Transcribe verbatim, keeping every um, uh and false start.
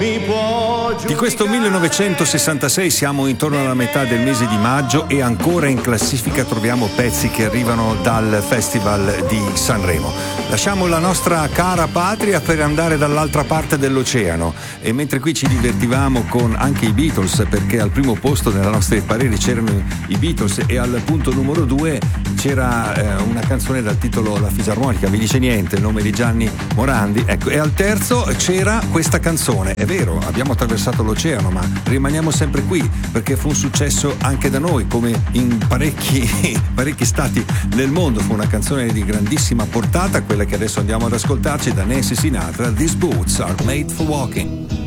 Di questo millenovecentosessantasei siamo intorno alla metà del mese di maggio e ancora in classifica troviamo pezzi che arrivano dal Festival di Sanremo. Lasciamo la nostra cara patria per andare dall'altra parte dell'oceano, e mentre qui ci divertivamo con anche i Beatles, perché al primo posto nella nostra pareri c'erano i Beatles e al punto numero due c'era eh, una canzone dal titolo La Fisarmonica, vi dice niente, il nome di Gianni Morandi, ecco, e al terzo c'era questa canzone. È vero, abbiamo attraversato l'oceano, ma rimaniamo sempre qui perché fu un successo anche da noi, come in parecchi parecchi stati del mondo. Fu una canzone di grandissima portata, quella che adesso andiamo ad ascoltarci, da Nancy Sinatra. These boots are made for walking.